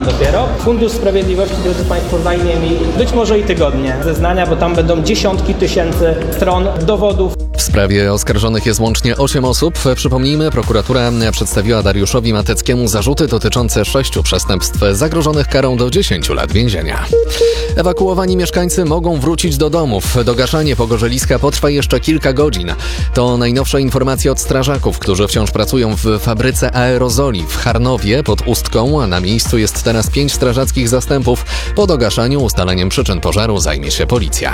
dopiero. Fundusz Sprawiedliwości, drodzy Państwo, zajmie mi być może i tygodnie zeznania, bo tam będą dziesiątki tysięcy stron dowodów. W sprawie oskarżonych jest łącznie 8 osób. Przypomnijmy, prokuratura przedstawiła Dariuszowi Mateckiemu zarzuty dotyczące 6 przestępstw zagrożonych karą do 10 lat więzienia. Ewakuowani mieszkańcy mogą wrócić do domów. Dogaszanie pogorzeliska potrwa jeszcze kilka godzin. To najnowsze informacje od strażaków, którzy wciąż pracują w fabryce aerozoli w Charnowie pod Ustką. Na miejscu jest teraz 5 strażackich zastępów. Po dogaszaniu ustaleniem przyczyn pożaru zajmie się policja.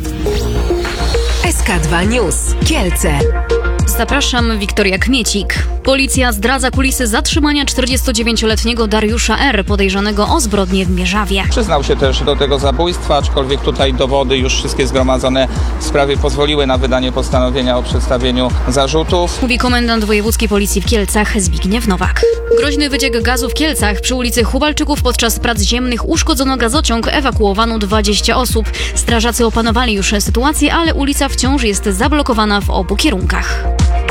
SK2 News. Kielce. Zapraszam, Wiktoria Kmiecik. Policja zdradza kulisy zatrzymania 49-letniego Dariusza R., podejrzanego o zbrodnię w Mierzawie. Przyznał się też do tego zabójstwa, aczkolwiek tutaj dowody już wszystkie zgromadzone w sprawie pozwoliły na wydanie postanowienia o przedstawieniu zarzutów. Mówi komendant wojewódzkiej policji w Kielcach Zbigniew Nowak. Groźny wyciek gazu w Kielcach. Przy ulicy Hubalczyków podczas prac ziemnych uszkodzono gazociąg, ewakuowano 20 osób. Strażacy opanowali już sytuację, ale ulica wciąż jest zablokowana w obu kierunkach.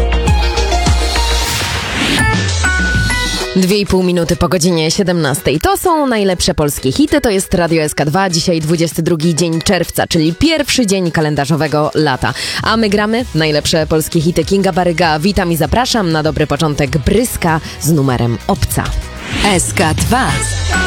2,5 minuty po godzinie 17. To są najlepsze polskie hity, to jest Radio SK2. Dzisiaj 22 dzień czerwca, czyli pierwszy dzień kalendarzowego lata. A my gramy najlepsze polskie hity. Kinga Baryga, witam i zapraszam na dobry początek. Bryska z numerem Obca. SK2.